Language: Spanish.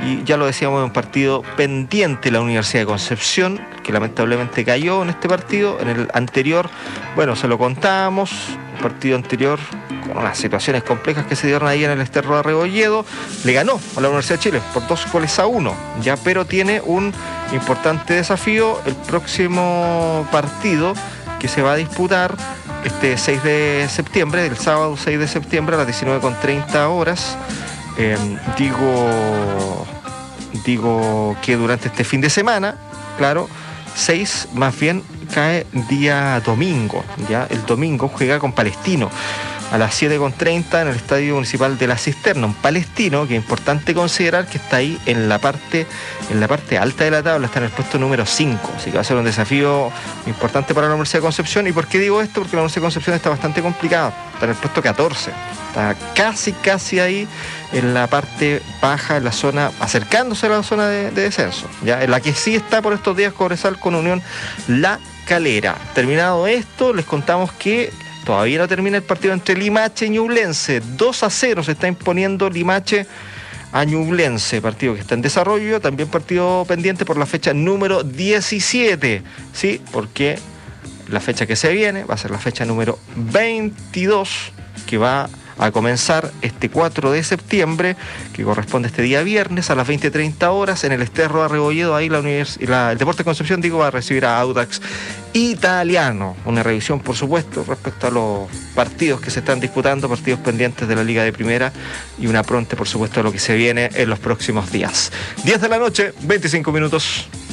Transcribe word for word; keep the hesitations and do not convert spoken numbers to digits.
y ya lo decíamos, un partido pendiente la Universidad de Concepción, que lamentablemente cayó en este partido. En el anterior, bueno, se lo contábamos, el partido anterior con unas situaciones complejas que se dieron ahí en el Sterro de Rebolledo, le ganó a la Universidad de Chile por dos goles a uno, ya, pero tiene un importante desafío el próximo partido que se va a disputar este seis de septiembre, el sábado seis de septiembre a las diecinueve con treinta horas. Eh, digo, digo que durante este fin de semana, claro, seis más bien cae día domingo, ya el domingo juega con Palestino a las siete con treinta en el Estadio Municipal de La Cisterna, un Palestino que es importante considerar que está ahí en la parte en la parte alta de la tabla, está en el puesto número cinco, así que va a ser un desafío importante para la Universidad de Concepción. ¿Y por qué digo esto? Porque la Universidad de Concepción está bastante complicada, está en el puesto catorce, está casi casi ahí en la parte baja, en la zona, acercándose a la zona de, de descenso, ya en la que sí está por estos días Cobresal con Unión La Calera. Terminado esto, les contamos que todavía no termina el partido entre Limache y Ñublense. dos a cero se está imponiendo Limache a Ñublense, partido que está en desarrollo, también partido pendiente por la fecha número diecisiete, ¿sí? Porque la fecha que se viene va a ser la fecha número veintidós, que va a comenzar este cuatro de septiembre, que corresponde este día viernes a las veinte treinta horas en el Sterro de Rebolledo. Ahí la univers- la, el Deportes Concepción, digo, va a recibir a Audax Italiano. Una revisión, por supuesto, respecto a los partidos que se están disputando, partidos pendientes de la Liga de Primera, y una pronta, por supuesto, a lo que se viene en los próximos días. diez de la noche, veinticinco minutos.